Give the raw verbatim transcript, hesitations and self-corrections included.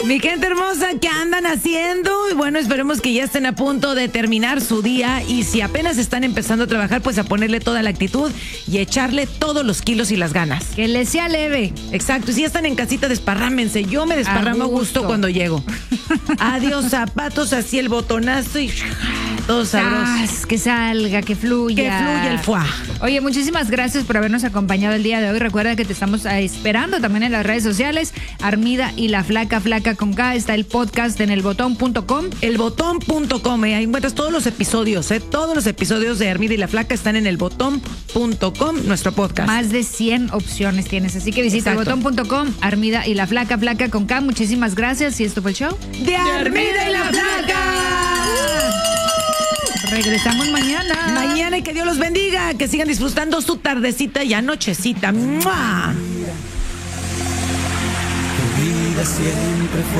Mi gente hermosa, ¿qué andan haciendo? Y bueno, esperemos que ya estén a punto de terminar su día. Y si apenas están empezando a trabajar, pues a ponerle toda la actitud y echarle todos los kilos y las ganas. Que les sea leve. Exacto, y si ya están en casita, desparrámense. Yo me desparramo a gusto. gusto cuando llego. Adiós zapatos, así el botonazo y todo sabroso. Que salga, que fluya. Que fluya el fuá. Oye, muchísimas gracias por habernos acompañado el día de hoy. Recuerda que te estamos esperando también en las redes sociales. Armida y la Flaca, Flaca con K. Está el podcast en el botón punto com. el botón punto com. Eh. Ahí encuentras todos los episodios. Eh. Todos los episodios de Armida y la Flaca están en el botón punto com, nuestro podcast. Más de cien opciones tienes. Así que visita el botón punto com, Armida y la Flaca, Flaca con K. Muchísimas gracias. Y esto fue el show de Armida y la Flaca. Regresamos mañana. Mañana y que Dios los bendiga. Que sigan disfrutando su tardecita y anochecita. ¡Mua! Tu vida siempre fue